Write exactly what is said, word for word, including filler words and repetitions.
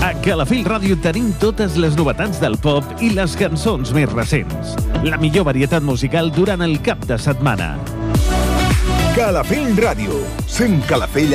A Calafell Ràdio tenim totes les novetats del pop i les cançons més recents. La millor varietat musical durant el cap de setmana. Calafell Ràdio, sent Calafell